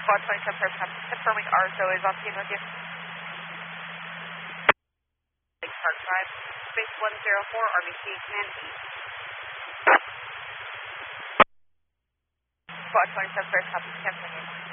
Squad 27 first time, confirming RSO is on scene with you. Lake Park Drive, Space 104, Army C, Command East. Squad 27 first time, confirming.